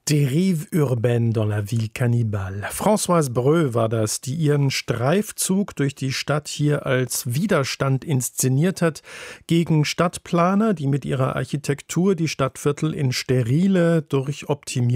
Dérive urbaine dans la ville cannibale. Françoise Breu war das, die ihren Streifzug durch die Stadt hier als Widerstand inszeniert hat gegen Stadtplaner, die mit ihrer Architektur die Stadtviertel in sterile, durchoptimierte